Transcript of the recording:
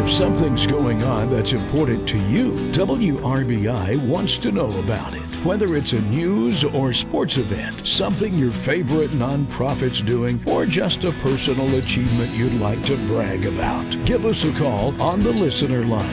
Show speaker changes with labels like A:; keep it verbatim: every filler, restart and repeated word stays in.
A: If something's going on that's important to you, W R B I wants to know about it. Whether it's a news or sports event, something your favorite nonprofit's doing, or just a personal achievement you'd like to brag about, give us a call on the listener line.